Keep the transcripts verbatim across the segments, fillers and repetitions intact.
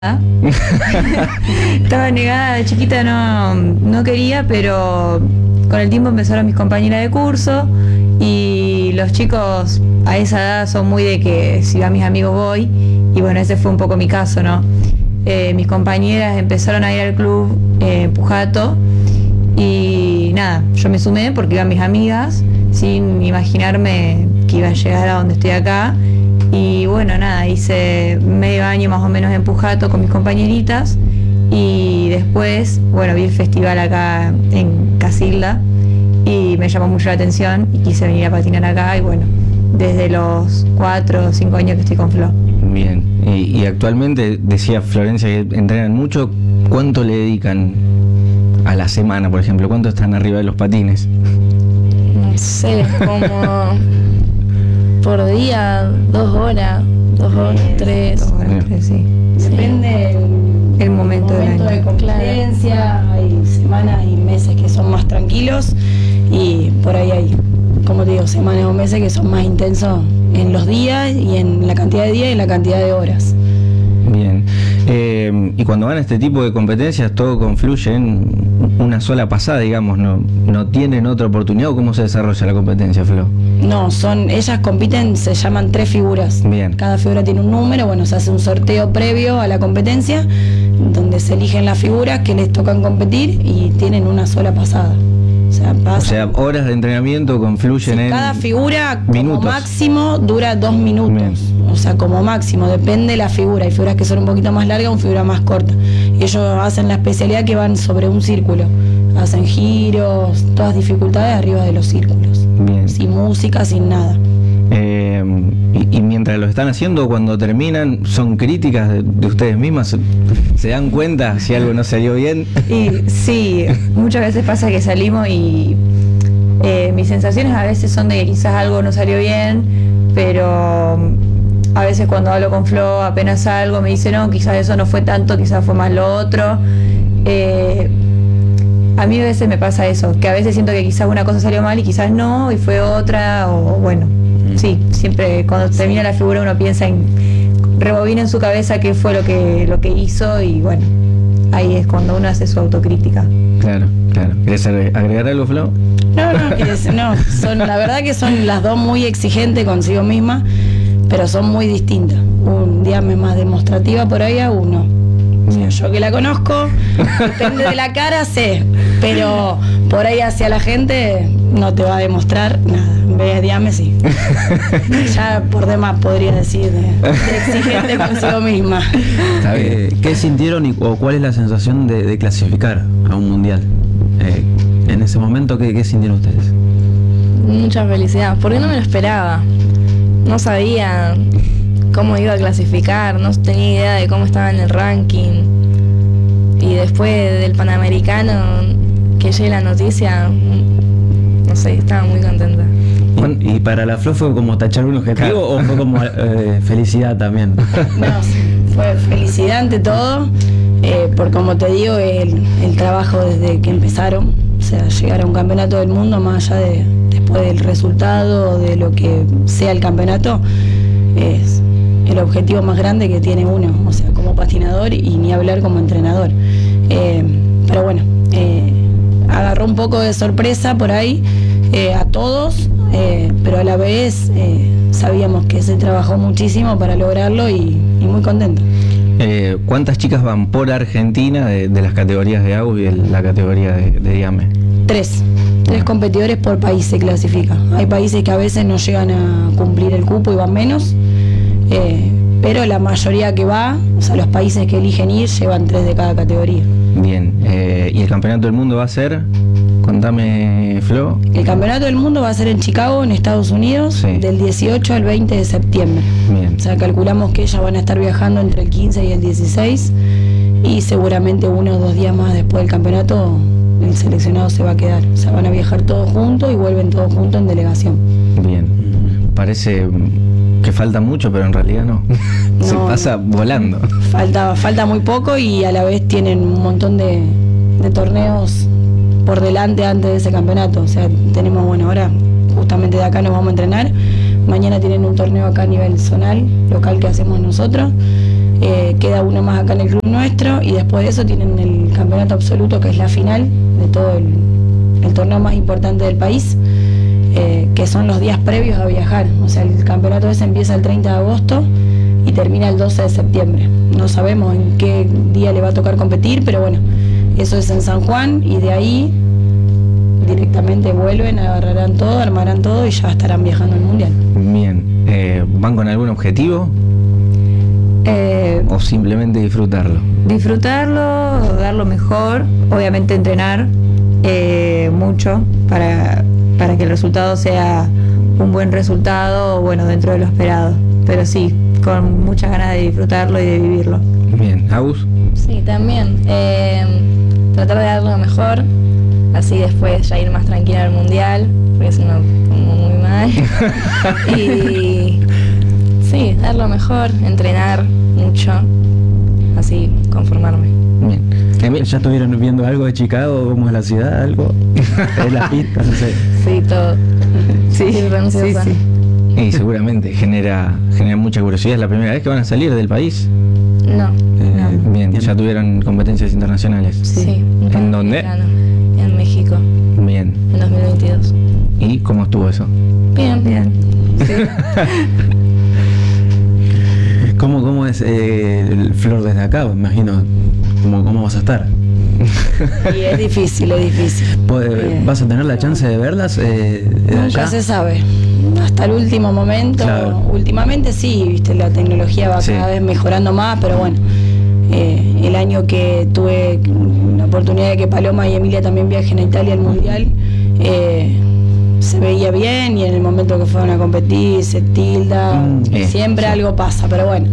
Estaba negada, de chiquita no, no quería, pero con el tiempo empezaron mis compañeras de curso y los chicos a esa edad son muy de que si va mis amigos voy, y bueno, ese fue un poco mi caso, ¿no? Eh, mis compañeras empezaron a ir al club eh, Pujato y nada, yo me sumé porque iban mis amigas sin imaginarme que iba a llegar a donde estoy acá. Y bueno, nada, hice medio año más o menos en Pujato con mis compañeritas y después, bueno, vi el festival acá en Casilda y me llamó mucho la atención y quise venir a patinar acá y bueno, desde los cuatro o cinco años que estoy con Flo. Bien, y, y actualmente decía Florencia que entrenan mucho. ¿Cuánto le dedican a la semana, por ejemplo? ¿Cuánto están arriba de los patines? No sé, como por día, dos horas, dos horas, tres. Dos horas, tres, sí. Depende el, el momento, momento del año. de competencia, claro. Hay semanas y meses que son más tranquilos y por ahí hay, como te digo, semanas o meses que son más intensos en los días y en la cantidad de días y en la cantidad de horas. Bien, eh, y cuando van a este tipo de competencias todo confluye en una sola pasada, digamos, no, no tienen otra oportunidad. ¿O cómo se desarrolla la competencia, Flo? No, son, ellas compiten, se llaman tres figuras. Bien. Cada figura tiene un número, bueno, se hace un sorteo previo a la competencia, donde se eligen las figuras que les tocan competir y tienen una sola pasada. O sea, pasa, O sea, horas de entrenamiento confluyen sí, en cada figura minutos. Como máximo dura dos minutos. Bien. O sea, como máximo, depende de la figura. Hay figuras que son un poquito más largas, una figura más corta. Y ellos hacen la especialidad que van sobre un círculo. Hacen giros, todas dificultades arriba de los círculos. Bien. Sin música, sin nada. Eh, y, y mientras lo están haciendo, cuando terminan, ¿son críticas de, de ustedes mismas? ¿Se, se dan cuenta si algo no salió bien? Y sí, muchas veces pasa que salimos y eh, mis sensaciones a veces son de que quizás algo no salió bien, pero a veces cuando hablo con Flo apenas salgo me dice no, quizás eso no fue tanto, quizás fue más lo otro. Eh, a mí a veces me pasa eso, que a veces siento que quizás una cosa salió mal y quizás no, y fue otra, o bueno, sí, siempre cuando termina la figura uno piensa en, rebobina en su cabeza qué fue lo que, lo que hizo y bueno, ahí es cuando uno hace su autocrítica. Claro, claro. ¿Querés agregar algo, Flo? No, no, que es- no, son, la verdad que son las dos muy exigentes consigo mismas, pero son muy distintas. Un día me más demostrativa por ahí a uno. O sea, yo que la conozco, depende de la cara, sé, pero por ahí hacia la gente no te va a demostrar nada. En vez de Diame, sí. Ya por demás podría decir de, de exigente consigo misma. Está bien. Eh, ¿Qué sintieron y, o cuál es la sensación de, de clasificar a un mundial? Eh, en ese momento, ¿qué, qué sintieron ustedes? Mucha felicidad, porque no me lo esperaba. No sabía cómo iba a clasificar, no tenía idea de cómo estaba en el ranking. Y después del Panamericano, que llegue la noticia, no sé, estaba muy contenta. ¿Y, y para la Flo fue como tachar un objetivo o fue como eh, felicidad también? No, fue felicidad ante todo, eh, por como te digo, el, el trabajo desde que empezaron, o sea, llegar a un campeonato del mundo, más allá de después del resultado, de lo que sea el campeonato, es el objetivo más grande que tiene uno, o sea, como patinador y ni hablar como entrenador. Eh, pero bueno, eh, agarró un poco de sorpresa por ahí eh, a todos, eh, pero a la vez eh, sabíamos que se trabajó muchísimo para lograrlo y, y muy contento. Eh, ¿Cuántas chicas van por Argentina de, de las categorías de A U y de la categoría de, de Diame? Tres, tres competidores por país se clasifica. Hay países que a veces no llegan a cumplir el cupo y van menos, eh, pero la mayoría que va, o sea, los países que eligen ir, llevan tres de cada categoría. Bien, eh, ¿y el campeonato del mundo va a ser? Contame, Flo. El campeonato del mundo va a ser en Chicago, en Estados Unidos, Sí. del dieciocho al veinte de septiembre. Bien. O sea, calculamos que ellas van a estar viajando entre el quince y el dieciséis y seguramente uno o dos días más después del campeonato el seleccionado se va a quedar. O sea, van a viajar todos juntos y vuelven todos juntos en delegación. Bien. Parece que falta mucho, pero en realidad no. Se No, pasa volando. Falta, falta muy poco y a la vez tienen un montón de, de torneos por delante antes de ese campeonato. O sea, tenemos, bueno, ahora justamente de acá nos vamos a entrenar. Mañana tienen un torneo acá a nivel zonal, local, que hacemos nosotros. eh, queda uno más acá en el club nuestro y después de eso tienen el campeonato absoluto, que es la final de todo el, el torneo más importante del país, eh, que son los días previos a viajar. O sea, el campeonato ese empieza el treinta de agosto y termina el doce de septiembre. No sabemos en qué día le va a tocar competir, pero bueno, eso es en San Juan y de ahí directamente vuelven, agarrarán todo, armarán todo y ya estarán viajando al Mundial. Bien, eh, ¿van con algún objetivo Eh, o simplemente disfrutarlo? disfrutarlo, dar lo mejor, obviamente entrenar eh, mucho para, para que el resultado sea un buen resultado, bueno, dentro de lo esperado, pero sí, con muchas ganas de disfrutarlo y de vivirlo. Bien, Agus. Sí, también. Eh, tratar de dar lo mejor, así después ya ir más tranquila al mundial, porque si no, como muy mal. Y sí, dar lo mejor, entrenar mucho, así conformarme. Bien. Emil, ¿Ya estuvieron viendo algo de Chicago? ¿Cómo es la ciudad? ¿Algo? ¿Es la pista? No sé. Sí, todo. Sí, Sí, re ansiosa. sí, sí. y seguramente genera, genera mucha curiosidad. ¿Es la primera vez que van a salir del país? No, Eh, Bien, ya tuvieron competencias internacionales. sí. ¿En dónde? En México, Bien. en dos mil veintidós. ¿Y cómo estuvo eso? Bien, Bien. Sí. ¿Cómo, cómo es eh, el Flor desde acá? Me imagino. ¿Cómo, cómo vas a estar? Y es difícil, es difícil. ¿Puede- Eh, ¿Vas a tener la chance de verlas eh, de Nunca allá? se sabe. Hasta el último momento. Claro. Últimamente sí, viste, la tecnología va Sí. cada vez mejorando más, pero bueno, eh, el año que tuve la oportunidad de que Paloma y Emilia también viajen a Italia al Mundial, eh, se veía bien y en el momento que fueron a competir se tilda, Mm, eh, siempre sí. algo pasa, pero bueno.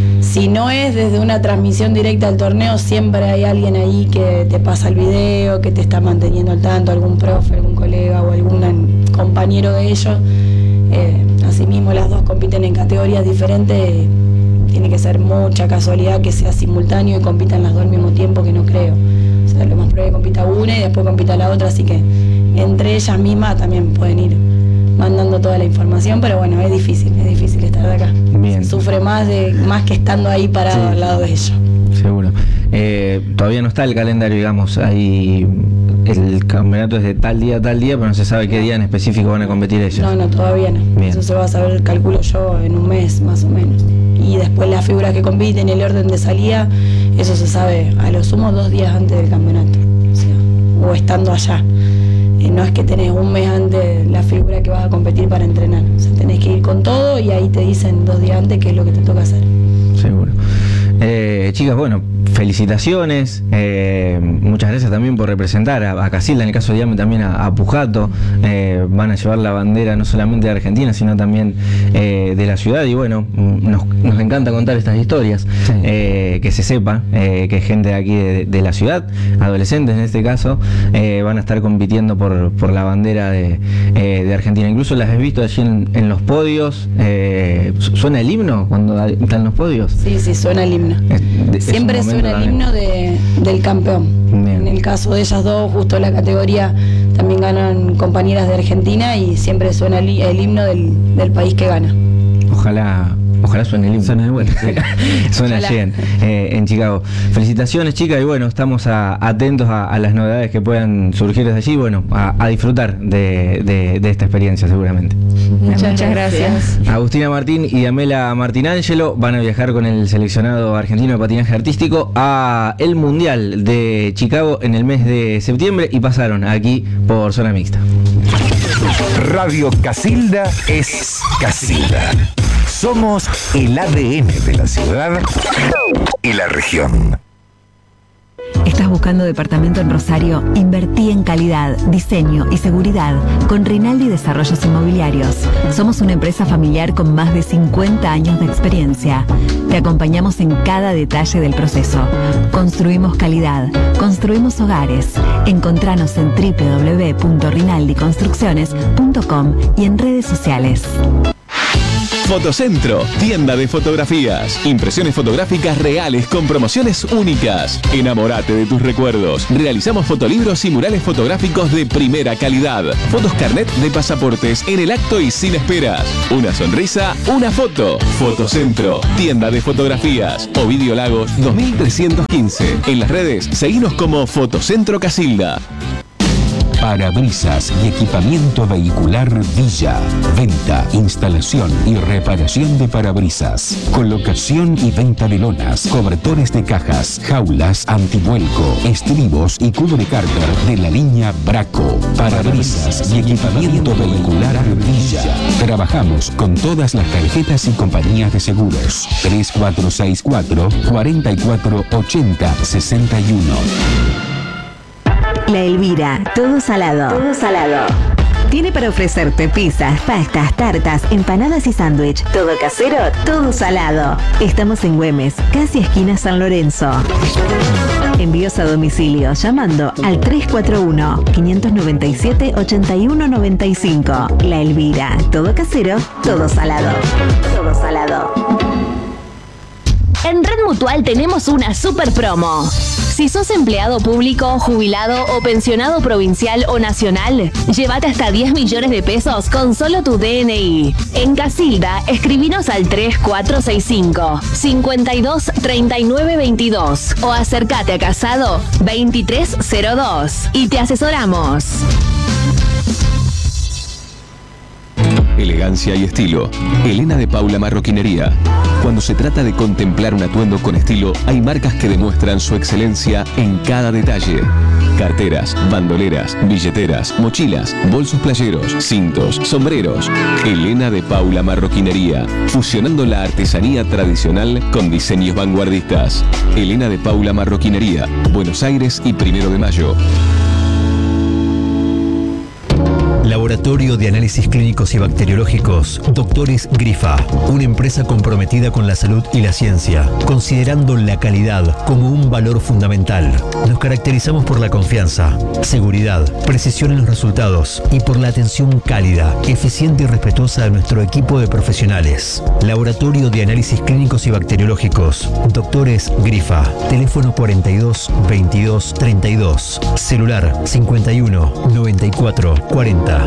Si no es desde una transmisión directa al torneo, siempre hay alguien ahí que te pasa el video, que te está manteniendo al tanto, algún profe, algún colega o algún compañero de ellos. Eh, asimismo, las dos compiten en categorías diferentes. Tiene que ser mucha casualidad que sea simultáneo y compitan las dos al mismo tiempo, que no creo. O sea, lo más probable es que compita una y después compita la otra, así que entre ellas mismas también pueden ir mandando toda la información, pero bueno, es difícil, es difícil estar de acá. Bien. Se sufre más de más que estando ahí parado Sí. al lado de ellos. Seguro. Eh, todavía no está el calendario, digamos, ahí el campeonato es de tal día a tal día, pero no se sabe qué día en específico van a competir ellos. No, no, todavía no. Bien. Eso se va a saber, calculo yo, en un mes más o menos. Y después las figuras que compiten, el orden de salida, eso se sabe a lo sumo dos días antes del campeonato. O sea, o estando allá. Eh, no es que tenés un mes antes la figura que vas a competir para entrenar. O sea, tenés que ir con todo y ahí te dicen dos días antes qué es lo que te toca hacer. Seguro. Eh, chicas, bueno, felicitaciones, eh, muchas gracias también por representar a, a Casilda, en el caso de Diame también a, a Pujato. Eh, van a llevar la bandera no solamente de Argentina, sino también eh, de la ciudad, y bueno, nos, nos encanta contar estas historias, Sí. eh, que se sepa eh, que gente de aquí de, de la ciudad, adolescentes en este caso, eh, van a estar compitiendo por, por la bandera de, eh, de Argentina. Incluso las he visto allí en, en los podios. Eh, ¿suena el himno cuando están los podios? Sí, sí, suena el himno. Es- de- es Siempre un momento suena el también. himno de, del campeón. Bien. En el caso de ellas dos, justo la categoría también ganan compañeras de Argentina y siempre suena el, el himno del, del país que gana. Ojalá, ojalá suene el himno. Suena de vuelta, sí. Suena Ojalá. allí en, eh, en Chicago. Felicitaciones, chicas, y bueno, estamos a- atentos a, a las novedades que puedan surgir desde allí, bueno, a, a disfrutar de, de- de esta experiencia seguramente. Muchas, gracias. Agustina Martín y Amela Martinangelo van a viajar con el seleccionado argentino de patinaje artístico a el Mundial de Chicago en el mes de septiembre y pasaron aquí por Zona Mixta. Radio Casilda es Casilda. Somos el A D N de la ciudad y la región. ¿Estás buscando departamento en Rosario? Invertí en calidad, diseño y seguridad con Rinaldi Desarrollos Inmobiliarios. Somos una empresa familiar con más de cincuenta años de experiencia. Te acompañamos en cada detalle del proceso. Construimos calidad, construimos hogares. Encontranos en doble u doble u doble u punto rinaldi construcciones punto com y en redes sociales. Fotocentro, tienda de fotografías. Impresiones fotográficas reales con promociones únicas. Enamórate de tus recuerdos. Realizamos fotolibros y murales fotográficos de primera calidad. Fotos carnet de pasaportes en el acto y sin esperas. Una sonrisa, una foto. Fotocentro, tienda de fotografías. Ovidio Lagos dos mil trescientos quince. En las redes, seguinos como Fotocentro Casilda. Parabrisas y equipamiento vehicular Villa. Venta, instalación y reparación de parabrisas. Colocación y venta de lonas, cobertores de cajas, jaulas antivuelco, estribos y cubre cárter de la línea Braco. Parabrisas y equipamiento vehicular Villa. Trabajamos con todas las tarjetas y compañías de seguros. tres cuatro seis cuatro, cuatro cuatro ocho cero, seis uno. La Elvira, todo salado. Todo salado. Tiene para ofrecerte pizzas, pastas, tartas, empanadas y sándwich. Todo casero, todo salado. Estamos en Güemes, casi esquina San Lorenzo. Envíos a domicilio llamando al tres cuatro uno, cinco nueve siete, ocho uno nueve cinco. La Elvira, todo casero, todo salado. Todo salado. En Red Mutual tenemos una super promo. Si sos empleado público, jubilado o pensionado provincial o nacional, llévate hasta diez millones de pesos con solo tu D N I. En Casilda, escribinos al tres cuatro seis cinco, cinco dos, tres nueve dos dos o acércate a Casado veintitrés cero dos y te asesoramos. Elegancia y estilo. Elena de Paula Marroquinería. Cuando se trata de contemplar un atuendo con estilo, hay marcas que demuestran su excelencia en cada detalle. Carteras, bandoleras, billeteras, mochilas, bolsos playeros, cintos, sombreros. Elena de Paula Marroquinería. Fusionando la artesanía tradicional con diseños vanguardistas. Elena de Paula Marroquinería. Buenos Aires y Primero de Mayo. Laboratorio de Análisis Clínicos y Bacteriológicos, Doctores Grifa, una empresa comprometida con la salud y la ciencia, considerando la calidad como un valor fundamental. Nos caracterizamos por la confianza, seguridad, precisión en los resultados y por la atención cálida, eficiente y respetuosa de nuestro equipo de profesionales. Laboratorio de Análisis Clínicos y Bacteriológicos, Doctores Grifa, teléfono cuarenta y dos, veintidós, treinta y dos, celular cincuenta y uno, noventa y cuatro, cuarenta.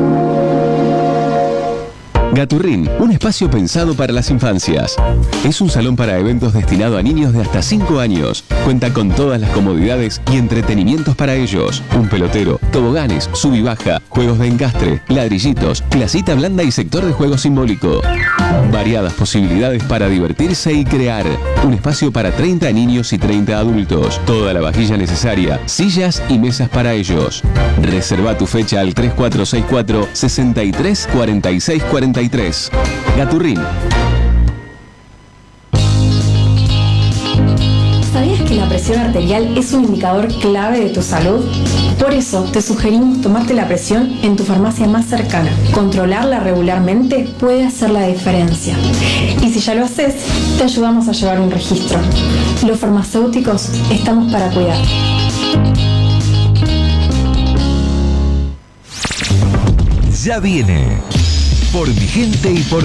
Gaturrín, un espacio pensado para las infancias. Es un salón para eventos destinado a niños de hasta cinco años. Cuenta con todas las comodidades y entretenimientos para ellos. Un pelotero, toboganes, sub y baja, juegos de encastre, ladrillitos, placita blanda y sector de juego simbólico. Variadas posibilidades para divertirse y crear. Un espacio para treinta niños y treinta adultos. Toda la vajilla necesaria, sillas y mesas para ellos. Reserva tu fecha al tres cuatro seis cuatro, sesenta y tres, cuarenta y seis cuarenta y tres. Gaturrín. ¿Sabías que la presión arterial es un indicador clave de tu salud? Por eso te sugerimos tomarte la presión en tu farmacia más cercana. Controlarla regularmente puede hacer la diferencia. Y si ya lo haces, te ayudamos a llevar un registro. Los farmacéuticos estamos para cuidar. Ya viene. Por mi gente y por